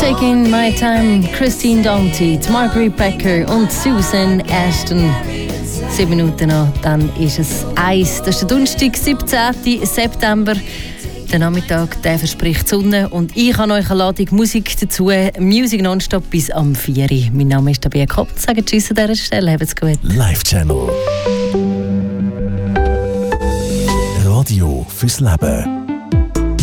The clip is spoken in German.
Taking My Time, Christine Danty, Marguerite Becker und Susan Ashton. 7 Minuten noch, dann ist es 1. Das ist der Donnerstag, 17. September. Der Nachmittag, der verspricht Sonne und ich habe euch eine Ladung Musik dazu. Musik nonstop bis am 4. Mein Name ist Tabea Kopp. Sagen Tschüss an dieser Stelle. Habt's gut. Live Channel. Radio fürs Leben.